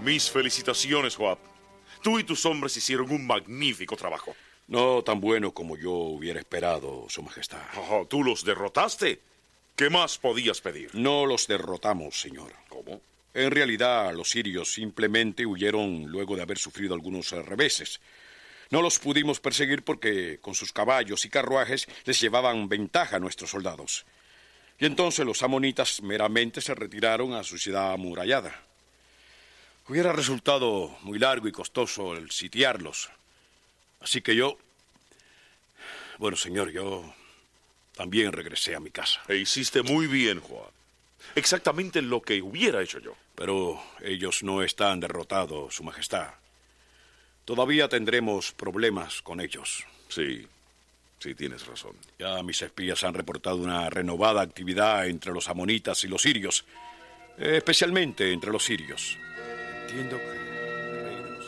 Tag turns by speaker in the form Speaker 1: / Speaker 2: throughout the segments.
Speaker 1: Mis felicitaciones, Joab. Tú y tus hombres hicieron un magnífico trabajo.
Speaker 2: No tan bueno como yo hubiera esperado, Su Majestad.
Speaker 1: Oh, ¿tú los derrotaste? ¿Qué más podías pedir?
Speaker 2: No los derrotamos, señor.
Speaker 1: ¿Cómo?
Speaker 2: En realidad, los sirios simplemente huyeron luego de haber sufrido algunos reveses. No los pudimos perseguir porque con sus caballos y carruajes les llevaban ventaja a nuestros soldados. Y entonces los amonitas meramente se retiraron a su ciudad amurallada. Hubiera resultado muy largo y costoso el sitiarlos. Así que bueno, señor, yo también regresé a mi casa.
Speaker 1: E hiciste muy bien, Joab. Exactamente lo que hubiera hecho yo.
Speaker 2: Pero ellos no están derrotados, Su Majestad. Todavía tendremos problemas con ellos.
Speaker 1: Sí, tienes razón.
Speaker 2: Ya mis espías han reportado una renovada actividad entre los amonitas y los sirios. Especialmente entre los sirios. Entiendo que el rey de los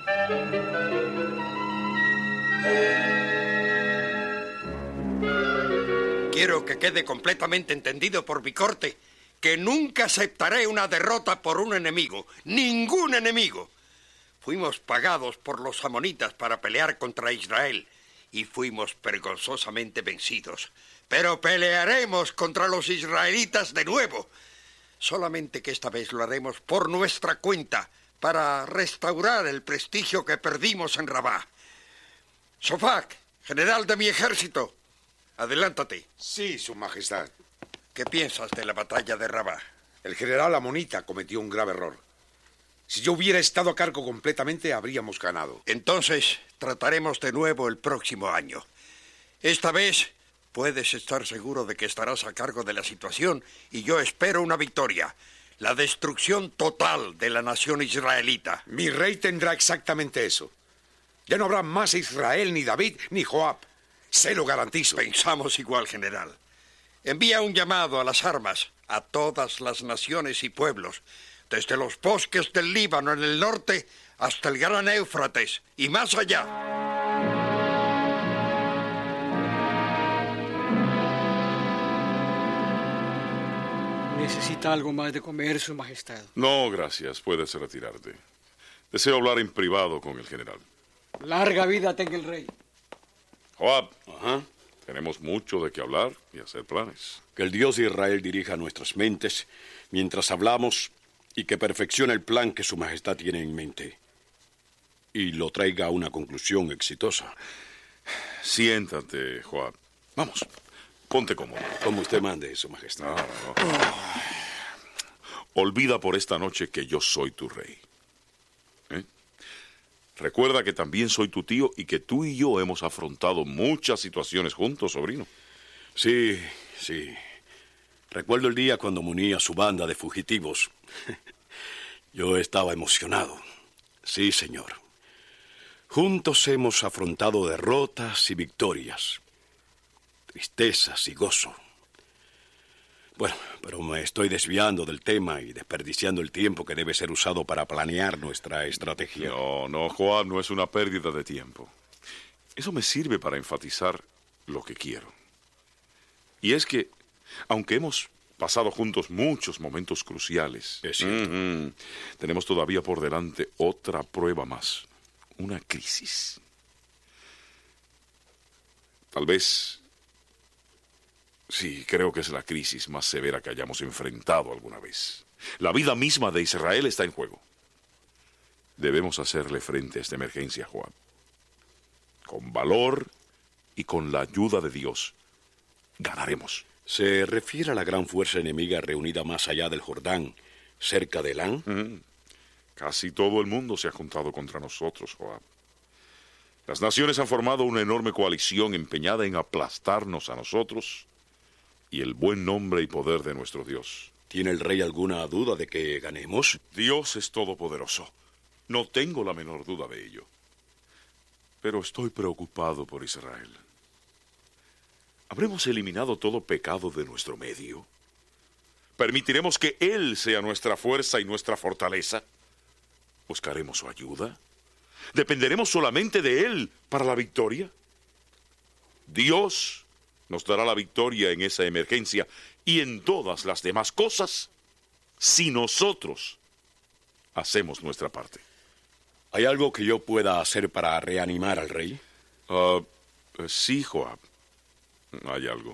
Speaker 2: sirios...
Speaker 3: Quiero que quede completamente entendido por mi corte que nunca aceptaré una derrota por un enemigo. ¡Ningún enemigo! Fuimos pagados por los amonitas para pelear contra Israel y fuimos vergonzosamente vencidos. Pero pelearemos contra los israelitas de nuevo. Solamente que esta vez lo haremos por nuestra cuenta para restaurar el prestigio que perdimos en Rabá. Shofak, general de mi ejército, adelántate.
Speaker 4: Sí, Su Majestad.
Speaker 3: ¿Qué piensas de la batalla de Rabá?
Speaker 4: El general amonita cometió un grave error. Si yo hubiera estado a cargo completamente, habríamos ganado.
Speaker 3: Entonces, trataremos de nuevo el próximo año. Esta vez, puedes estar seguro de que estarás a cargo de la situación y yo espero una victoria. La destrucción total de la nación israelita.
Speaker 4: Mi rey tendrá exactamente eso. Ya no habrá más Israel, ni David, ni Joab. Se lo garantizo.
Speaker 3: Pensamos igual, general. Envía un llamado a las armas a todas las naciones y pueblos, desde los bosques del Líbano en el norte hasta el gran Éufrates y más allá.
Speaker 5: ¿Necesita algo más de comer, Su Majestad?
Speaker 1: No, gracias. Puedes retirarte. Deseo hablar en privado con el general.
Speaker 5: Larga vida tenga el rey.
Speaker 1: Joab,
Speaker 2: Ajá.
Speaker 1: tenemos mucho de qué hablar y hacer planes.
Speaker 2: Que el Dios de Israel dirija nuestras mentes mientras hablamos y que perfeccione el plan que Su Majestad tiene en mente y lo traiga a una conclusión exitosa.
Speaker 1: Siéntate, Joab. Vamos, ponte cómodo.
Speaker 2: Como usted mande, Su Majestad.
Speaker 1: Olvida por esta noche que yo soy tu rey. Recuerda que también soy tu tío y que tú y yo hemos afrontado muchas situaciones juntos, sobrino.
Speaker 2: Sí. Recuerdo el día cuando me uní a su banda de fugitivos. Yo estaba emocionado. Sí, señor. Juntos hemos afrontado derrotas y victorias, tristezas y gozo. Bueno, pero me estoy desviando del tema y desperdiciando el tiempo que debe ser usado para planear nuestra estrategia.
Speaker 1: No, Joab, no es una pérdida de tiempo. Eso me sirve para enfatizar lo que quiero. Y es que, aunque hemos pasado juntos muchos momentos cruciales,
Speaker 2: Es cierto.
Speaker 1: tenemos todavía por delante otra prueba más, una crisis. Tal vez, sí, creo que es la crisis más severa que hayamos enfrentado alguna vez. La vida misma de Israel está en juego. Debemos hacerle frente a esta emergencia, Joab. Con valor y con la ayuda de Dios, ganaremos.
Speaker 2: ¿Se refiere a la gran fuerza enemiga reunida más allá del Jordán, cerca de Elán?
Speaker 1: Casi todo el mundo se ha juntado contra nosotros, Joab. Las naciones han formado una enorme coalición empeñada en aplastarnos a nosotros y el buen nombre y poder de nuestro Dios.
Speaker 2: ¿Tiene el rey alguna duda de que ganemos?
Speaker 1: Dios es todopoderoso. No tengo la menor duda de ello. Pero estoy preocupado por Israel. ¿Habremos eliminado todo pecado de nuestro medio? ¿Permitiremos que Él sea nuestra fuerza y nuestra fortaleza? ¿Buscaremos su ayuda? ¿Dependeremos solamente de Él para la victoria? Dios nos dará la victoria en esa emergencia y en todas las demás cosas si nosotros hacemos nuestra parte.
Speaker 2: ¿Hay algo que yo pueda hacer para reanimar al rey?
Speaker 1: Sí, Joab. Hay algo.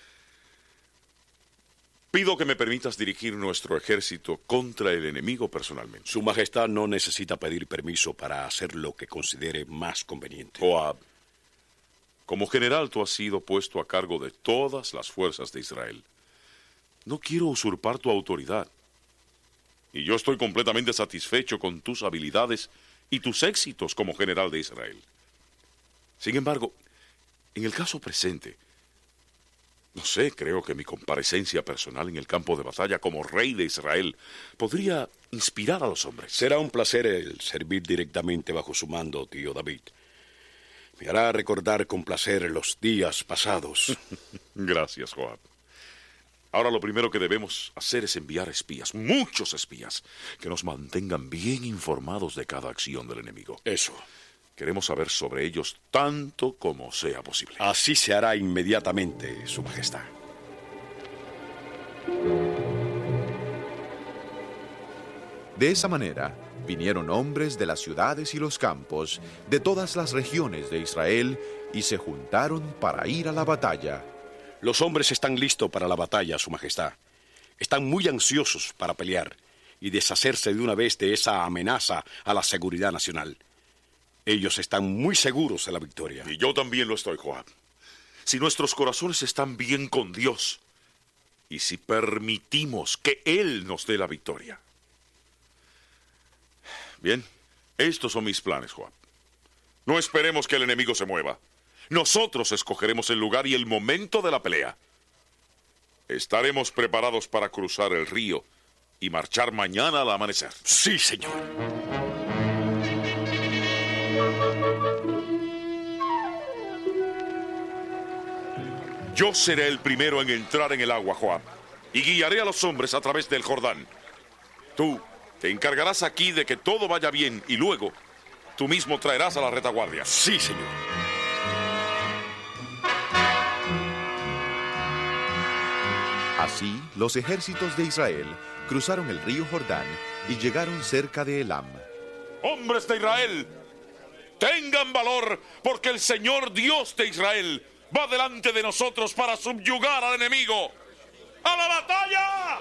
Speaker 1: Pido que me permitas dirigir nuestro ejército contra el enemigo personalmente.
Speaker 2: Su Majestad no necesita pedir permiso para hacer lo que considere más conveniente.
Speaker 1: Joab, como general tú has sido puesto a cargo de todas las fuerzas de Israel. No quiero usurpar tu autoridad. Y yo estoy completamente satisfecho con tus habilidades y tus éxitos como general de Israel. Sin embargo, en el caso presente, no sé, creo que mi comparecencia personal en el campo de batalla como rey de Israel podría inspirar a los hombres.
Speaker 2: Será un placer el servir directamente bajo su mando, tío David. Me hará recordar con placer los días pasados.
Speaker 1: Gracias, Joab. Ahora lo primero que debemos hacer es enviar espías, muchos espías, que nos mantengan bien informados de cada acción del enemigo.
Speaker 2: Eso.
Speaker 1: Queremos saber sobre ellos tanto como sea posible.
Speaker 2: Así se hará inmediatamente, Su Majestad.
Speaker 6: De esa manera, vinieron hombres de las ciudades y los campos, de todas las regiones de Israel, y se juntaron para ir a la batalla.
Speaker 2: Los hombres están listos para la batalla, Su Majestad. Están muy ansiosos para pelear y deshacerse de una vez de esa amenaza a la seguridad nacional. Ellos están muy seguros de la victoria.
Speaker 1: Y yo también lo estoy, Joab. Si nuestros corazones están bien con Dios y si permitimos que Él nos dé la victoria. Bien, estos son mis planes, Joab. No esperemos que el enemigo se mueva. Nosotros escogeremos el lugar y el momento de la pelea. Estaremos preparados para cruzar el río y marchar mañana al amanecer.
Speaker 2: Sí, señor.
Speaker 1: Yo seré el primero en entrar en el agua, Joab, y guiaré a los hombres a través del Jordán. Tú te encargarás aquí de que todo vaya bien y luego tú mismo traerás a la retaguardia.
Speaker 2: Sí, señor.
Speaker 6: Así, los ejércitos de Israel cruzaron el río Jordán y llegaron cerca de Elam.
Speaker 1: ¡Hombres de Israel! ¡Tengan valor, porque el Señor Dios de Israel va delante de nosotros para subyugar al enemigo! ¡A la batalla!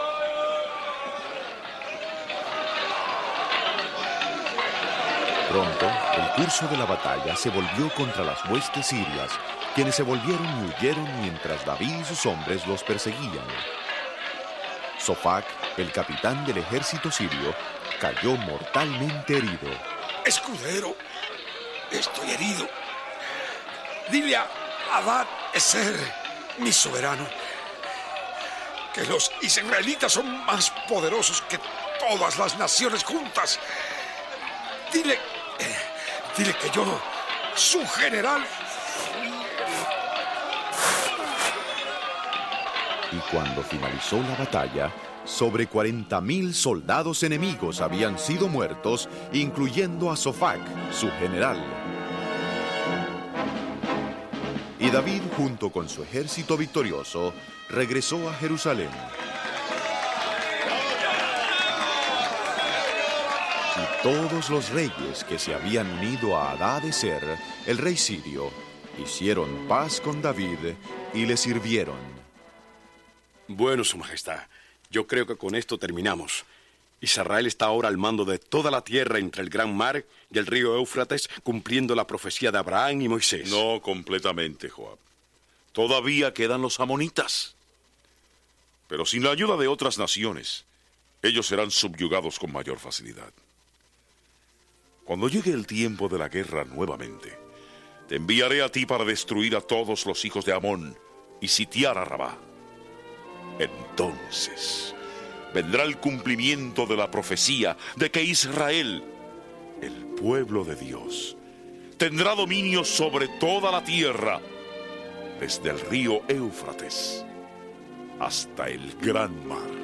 Speaker 6: Pronto, el curso de la batalla se volvió contra las huestes sirias, quienes se volvieron y huyeron mientras David y sus hombres los perseguían. Sofac, el capitán del ejército sirio, cayó mortalmente herido.
Speaker 4: Escudero, estoy herido. Dile a Adad Ezer, mi soberano, que los israelitas son más poderosos que todas las naciones juntas. Dile que yo, su general.
Speaker 6: Y cuando finalizó la batalla, sobre 40,000 soldados enemigos habían sido muertos, incluyendo a Sofac, su general. Y David, junto con su ejército victorioso, regresó a Jerusalén. Y todos los reyes que se habían unido a Hadad-ezer, el rey sirio, hicieron paz con David y le sirvieron.
Speaker 2: Bueno, Su Majestad, yo creo que con esto terminamos. Israel está ahora al mando de toda la tierra entre el Gran Mar y el río Éufrates, cumpliendo la profecía de Abraham y Moisés.
Speaker 1: No completamente, Joab. Todavía quedan los amonitas. Pero sin la ayuda de otras naciones, ellos serán subyugados con mayor facilidad. Cuando llegue el tiempo de la guerra nuevamente, te enviaré a ti para destruir a todos los hijos de Amón y sitiar a Rabá. Entonces vendrá el cumplimiento de la profecía de que Israel, el pueblo de Dios, tendrá dominio sobre toda la tierra, desde el río Éufrates hasta el gran mar.